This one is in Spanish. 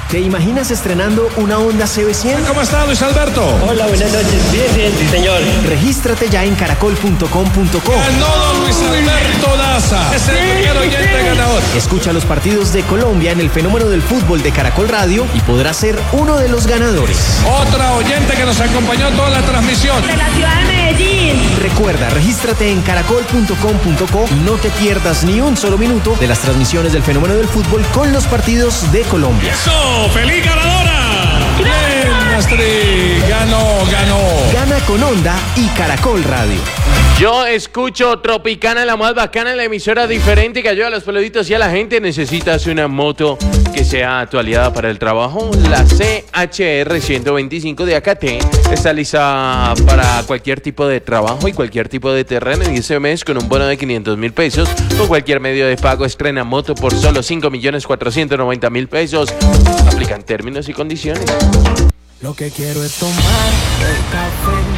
¿Te imaginas estrenando una Honda CB100? ¿Cómo está, Luis Alberto? Hola, buenas noches. Bien, sí, señor. Regístrate ya en caracol.com.co. Ganó don Luis Alberto Daza. Es el primer oyente ganador. Escucha los partidos de Colombia en el Fenómeno del Fútbol de Caracol Radio y podrás ser uno de los ganadores. Otra oyente que nos acompañó toda la transmisión. De la ciudad de Medellín. Recuerda, regístrate en caracol.com.co y no te pierdas ni un solo minuto de las transmisiones del Fenómeno del Fútbol con los partidos de Colombia. ¡Eso! ¡Feliz ganadora! ¡Bien, Astrid! ¡Ganó! Gana con Honda y Caracol Radio. Yo escucho Tropicana, la más bacana, la emisora diferente que ayuda a los peluditos y a la gente. Necesitas una moto que sea actualizada para el trabajo. La CHR 125 de AKT está lista para cualquier tipo de trabajo y cualquier tipo de terreno. En ese mes, con un bono de 500,000 pesos, con cualquier medio de pago, estrena moto por solo 5,490,000 pesos. Aplican términos y condiciones. Lo que quiero es tomar el café